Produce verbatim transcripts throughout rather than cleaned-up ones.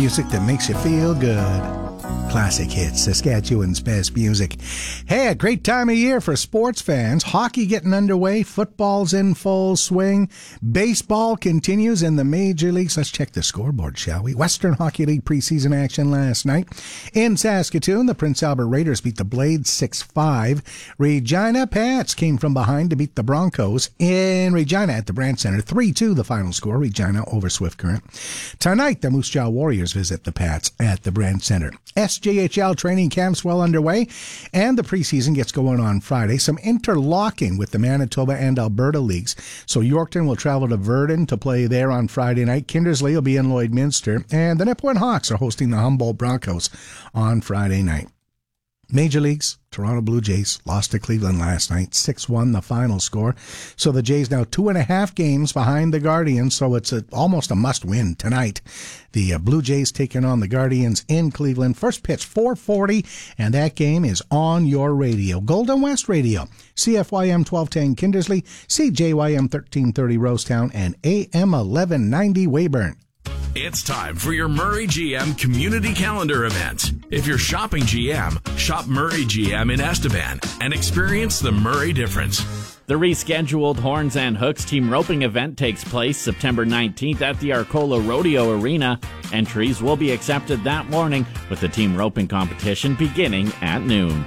Music that makes you feel good. Classic hits, Saskatchewan's best music. Hey, a great time of year for sports fans. Hockey getting underway. Football's in full swing. Baseball continues in the major leagues. Let's check the scoreboard, shall we? Western Hockey League preseason action last night. In Saskatoon, the Prince Albert Raiders beat the Blades six five. Regina Pats came from behind to beat the Broncos in Regina at the Brandt Centre. three two the final score. Regina over Swift Current. Tonight, the Moose Jaw Warriors visit the Pats at the Brandt Centre. S J H L training camps well underway, and the preseason gets going on Friday. Some interlocking with the Manitoba and Alberta leagues. So Yorkton will travel to Verdun to play there on Friday night. Kindersley will be in Lloydminster, and the Nipawin Hawks are hosting the Humboldt Broncos on Friday night. Major leagues, Toronto Blue Jays lost to Cleveland last night, six one the final score. So the Jays now two and a half games behind the Guardians, so it's a, almost a must-win tonight. The uh, Blue Jays taking on the Guardians in Cleveland. First pitch, four forty, and that game is on your radio. Golden West Radio, C F Y M twelve ten Kindersley, C J Y M thirteen thirty Rosetown, and A M eleven ninety Weyburn. It's time for your Murray G M Community Calendar event. If you're shopping G M, shop Murray G M in Estevan and experience the Murray difference. The rescheduled Horns and Hooks team roping event takes place September nineteenth at the Arcola Rodeo Arena. Entries will be accepted that morning, with the team roping competition beginning at noon.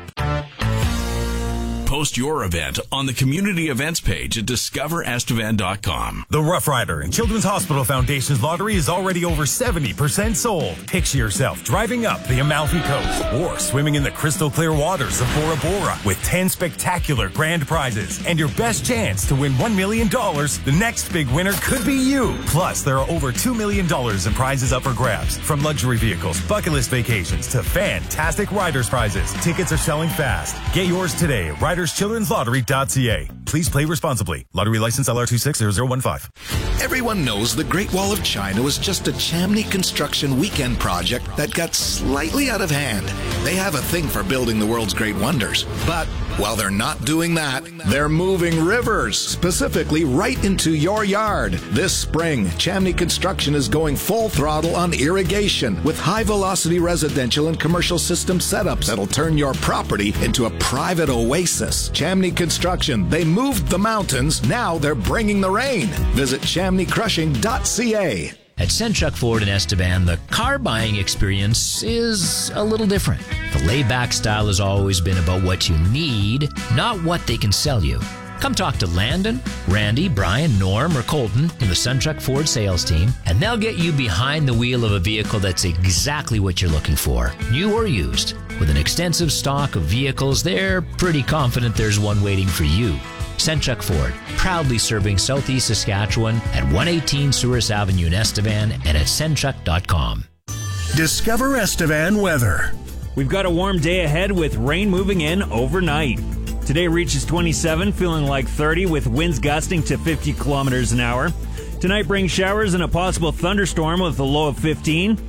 Post your event on the community events page at discover estevan dot com. The Rough Rider and Children's Hospital Foundation's lottery is already over seventy percent sold. Picture yourself driving up the Amalfi Coast or swimming in the crystal clear waters of Bora Bora with ten spectacular grand prizes and your best chance to win one million dollars. The next big winner could be you. Plus, there are over two million dollars in prizes up for grabs, from luxury vehicles, bucket list vacations to fantastic riders prizes. Tickets are selling fast. Get yours today at riders children's lottery dot c a. Please play responsibly. Lottery license L R two six zero zero one five. Everyone knows the Great Wall of China was just a Chamney construction weekend project that got slightly out of hand. They have a thing for building the world's great wonders. But while they're not doing that, they're moving rivers, specifically right into your yard. This spring, Chamney Construction is going full throttle on irrigation with high-velocity residential and commercial system setups that'll turn your property into a private oasis. Chamney Construction, they moved the mountains, now they're bringing the rain. Visit chamney crushing dot c a. At Senchuk Ford in Estevan, the car buying experience is a little different. The laid-back style has always been about what you need, not what they can sell you. Come talk to Landon, Randy, Brian, Norm, or Colton in the Senchuk Ford sales team, and they'll get you behind the wheel of a vehicle that's exactly what you're looking for, new or used. With an extensive stock of vehicles, they're pretty confident there's one waiting for you. Senchuk Ford, proudly serving Southeast Saskatchewan at one eighteen Souris Avenue in Estevan and at senchuk dot com. Discover Estevan weather. We've got a warm day ahead with rain moving in overnight. Today reaches twenty-seven, feeling like thirty, with winds gusting to fifty kilometers an hour. Tonight brings showers and a possible thunderstorm with a low of fifteen.